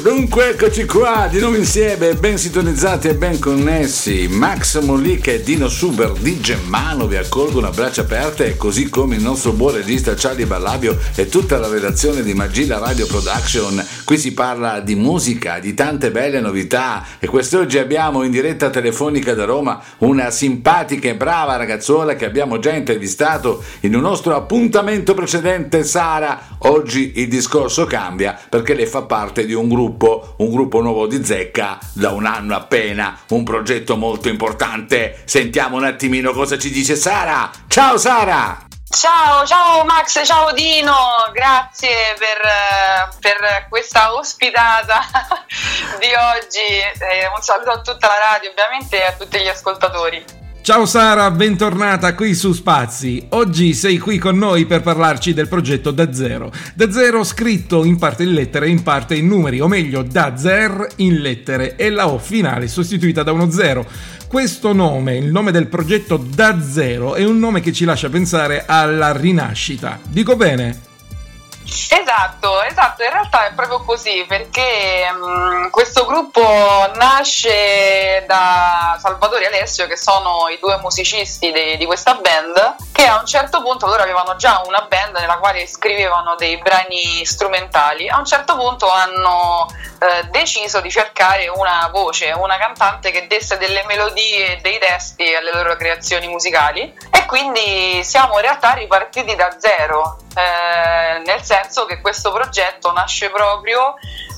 Dunque eccoci qua di nuovo insieme, ben sintonizzati e ben connessi. Max Mollica e Dino Super di Gemmano vi accolgono a braccia aperte, così come il nostro buon regista Charlie Ballabio e tutta la redazione di Magilla Radio Production. Qui si parla di musica, di tante belle novità, e quest'oggi abbiamo in diretta telefonica da Roma una simpatica e brava ragazzuola che abbiamo già intervistato in un nostro appuntamento precedente, Sara. Oggi il discorso cambia perché lei fa parte di un gruppo nuovo di zecca da un anno appena, un progetto molto importante. Sentiamo un attimino cosa ci dice Sara. Ciao Sara! Ciao Max, ciao Dino, grazie per questa ospitata di oggi. Un saluto a tutta la radio ovviamente e a tutti gli ascoltatori. Ciao Sara, bentornata qui su Spazi. Oggi sei qui con noi per parlarci del progetto Da Zero. Da Zero scritto in parte in lettere e in parte in numeri, o meglio Da Zer in lettere e la O finale sostituita da uno zero. Questo nome, il nome del progetto Da Zero, è un nome che ci lascia pensare alla rinascita. Dico bene? Esatto, in realtà è proprio così, perché questo gruppo nasce da Salvatore e Alessio, che sono i due musicisti di questa band, che a un certo punto loro avevano già una band nella quale scrivevano dei brani strumentali. A un certo punto hanno deciso di cercare una voce, una cantante che desse delle melodie e dei testi alle loro creazioni musicali, e quindi siamo in realtà ripartiti da zero. Nel senso che questo progetto nasce proprio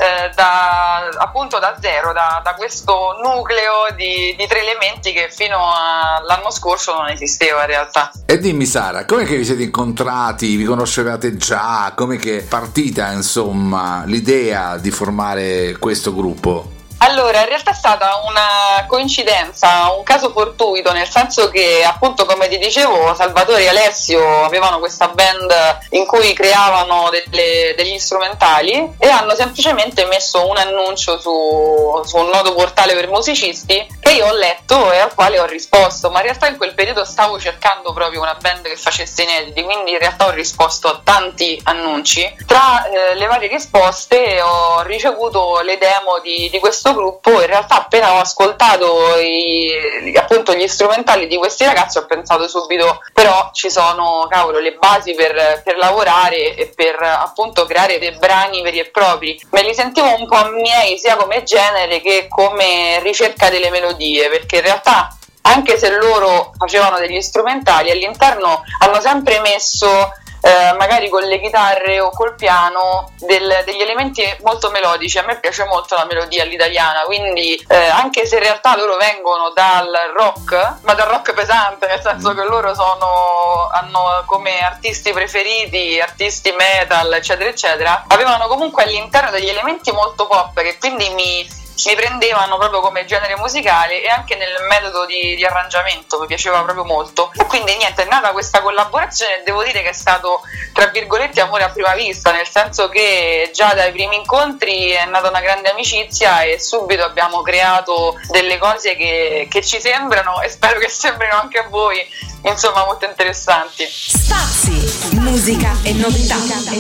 da zero, da questo nucleo di tre elementi che fino all'anno scorso non esisteva in realtà. E dimmi Sara, com'è che vi siete incontrati? Vi conoscevate già? Com'è che è partita insomma l'idea di formare questo gruppo? Allora, in realtà è stata una coincidenza, un caso fortuito, nel senso che, appunto, come ti dicevo, Salvatore e Alessio avevano questa band in cui creavano degli strumentali e hanno semplicemente messo un annuncio su un noto portale per musicisti che io ho letto e al quale ho risposto, ma in realtà in quel periodo stavo cercando proprio una band che facesse inediti, quindi in realtà ho risposto a tanti annunci. Tra le varie risposte ho ricevuto le demo di questo gruppo. In realtà appena ho ascoltato appunto gli strumentali di questi ragazzi ho pensato subito, però ci sono le basi per lavorare e per appunto creare dei brani veri e propri. Me li sentivo un po' miei sia come genere che come ricerca delle melodie, perché in realtà anche se loro facevano degli strumentali, all'interno hanno sempre messo magari con le chitarre o col piano degli elementi molto melodici. A me piace molto la melodia all'italiana, quindi anche se in realtà loro vengono dal rock, ma dal rock pesante, nel senso che loro hanno come artisti preferiti artisti metal eccetera eccetera, avevano comunque all'interno degli elementi molto pop che quindi mi prendevano proprio come genere musicale, e anche nel metodo di arrangiamento mi piaceva proprio molto. E quindi niente, è nata questa collaborazione e devo dire che è stato tra virgolette amore a prima vista, nel senso che già dai primi incontri è nata una grande amicizia e subito abbiamo creato delle cose che ci sembrano, e spero che sembrino anche a voi, insomma, molto interessanti. Spazi, musica e novità.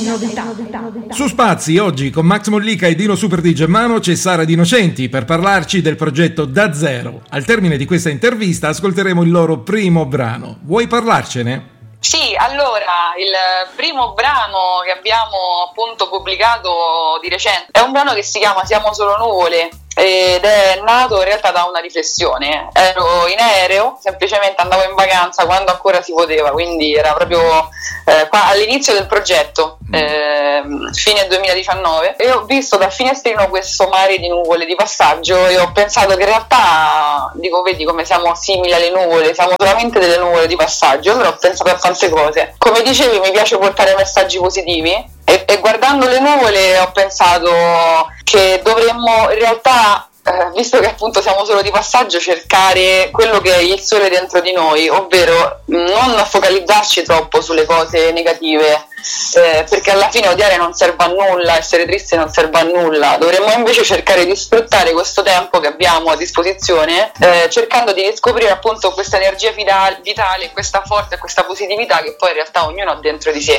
Su Spazi oggi con Max Mollica e Dino Super di Gemmano c'è Sara Di Innocenti per parlarci del progetto Da Zero. Al termine di questa intervista ascolteremo il loro primo brano. Vuoi parlarcene? Sì, allora, il primo brano che abbiamo appunto pubblicato di recente è un brano che si chiama Siamo solo nuvole, ed è nato in realtà da una riflessione. Ero in aereo, semplicemente andavo in vacanza quando ancora si poteva, quindi era proprio all'inizio del progetto, fine 2019, e ho visto dal finestrino questo mare di nuvole di passaggio e ho pensato che in realtà, dico, vedi come siamo simili alle nuvole, siamo solamente delle nuvole di passaggio. Allora ho pensato a tante cose. Come dicevi, mi piace portare messaggi positivi, e guardando le nuvole ho pensato che dovremmo in realtà, visto che appunto siamo solo di passaggio, cercare quello che è il sole dentro di noi, ovvero non focalizzarci troppo sulle cose negative, perché alla fine odiare non serve a nulla, essere tristi non serve a nulla. Dovremmo invece cercare di sfruttare questo tempo che abbiamo a disposizione, cercando di riscoprire appunto questa energia vitale, questa forza e questa positività che poi in realtà ognuno ha dentro di sé.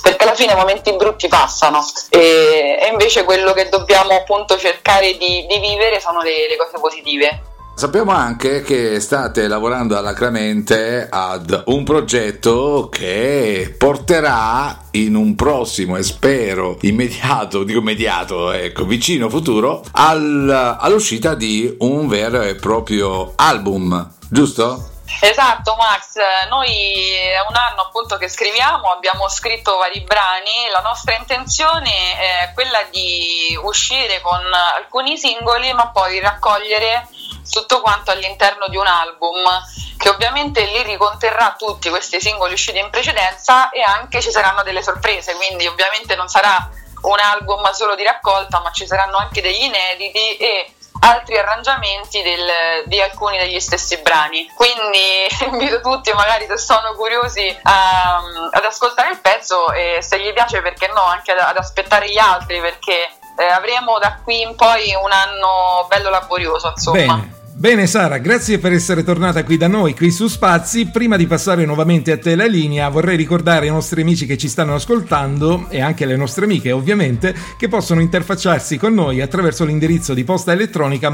perché alla fine i momenti brutti passano e invece quello che dobbiamo appunto cercare di vivere sono le cose positive. Sappiamo anche che state lavorando alacremente ad un progetto che porterà in un prossimo e spero immediato, ecco, vicino futuro, all'uscita di un vero e proprio album, giusto? Esatto Max, noi è un anno appunto che scriviamo, abbiamo scritto vari brani, la nostra intenzione è quella di uscire con alcuni singoli ma poi raccogliere tutto quanto all'interno di un album che ovviamente li riconterrà tutti questi singoli usciti in precedenza e anche ci saranno delle sorprese, quindi ovviamente non sarà un album solo di raccolta ma ci saranno anche degli inediti e altri arrangiamenti di alcuni degli stessi brani, quindi invito tutti magari se sono curiosi ad ascoltare il pezzo e se gli piace perché no anche ad aspettare gli altri perché avremo da qui in poi un anno bello laborioso insomma. Bene Sara, grazie per essere tornata qui da noi, qui su Spazi. Prima di passare nuovamente a te la linea, vorrei ricordare ai nostri amici che ci stanno ascoltando e anche alle nostre amiche ovviamente che interfacciarsi con noi attraverso l'indirizzo di posta elettronica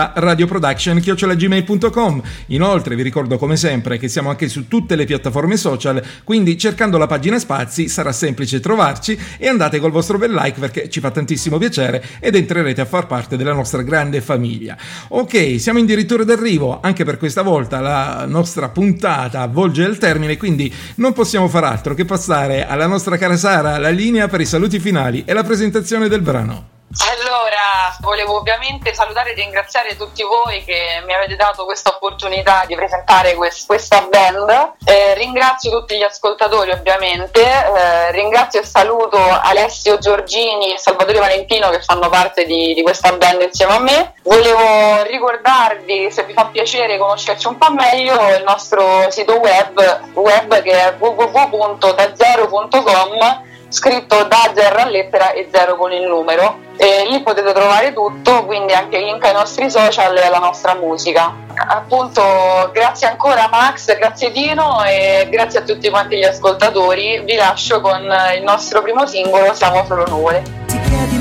magillaradioproduction@gmail.com. Inoltre vi ricordo come sempre che siamo anche su tutte le piattaforme social, quindi cercando la pagina Spazi sarà semplice trovarci e andate col vostro bel like perché ci fa tantissimo piacere ed entrerete a far parte della nostra grande famiglia. Ok, siamo addirittura d'arrivo, anche per questa volta la nostra puntata volge al termine, quindi non possiamo far altro che passare alla nostra cara Sara la linea per i saluti finali e la presentazione del brano. Allora, volevo ovviamente salutare e ringraziare tutti voi che mi avete dato questa opportunità di presentare questa band. Ringrazio tutti gli ascoltatori ovviamente, ringrazio e saluto Alessio Giorgini e Salvatore Valentino che fanno parte di questa band insieme a me. Volevo ricordarvi, se vi fa piacere conoscerci un po' meglio, il nostro sito web che è www.dazero.com, scritto da zero a lettera e 0 con il numero, e lì potete trovare tutto, quindi anche il link ai nostri social e alla nostra musica. Appunto, grazie ancora Max, grazie Dino e grazie a tutti quanti gli ascoltatori. Vi lascio con il nostro primo singolo, Siamo solo nuvole.